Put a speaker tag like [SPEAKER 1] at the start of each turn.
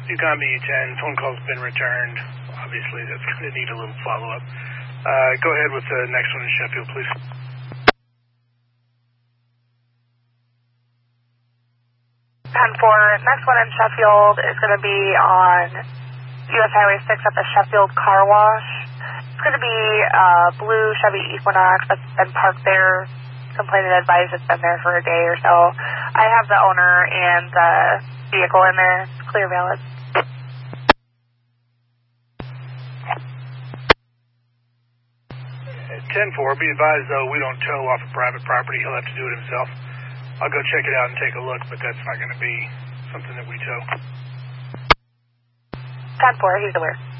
[SPEAKER 1] Ugambi 10, phone call's been returned. Obviously, that's going to need a little follow-up. Go ahead with the next one in Sheffield, please.
[SPEAKER 2] 10-4, next one in Sheffield is going to be on US Highway 6 at the Sheffield Car Wash. It's going to be a blue Chevy Equinox that's been parked there. Complainant advised it's been there for a day or so. I have the owner and the vehicle in there. It's clear valid.
[SPEAKER 1] 10-4, be advised, though, we don't tow off of private property. He'll have to do it himself. I'll go check it out and take a look, but that's not going to be something that we tow.
[SPEAKER 2] 10-4, he's aware.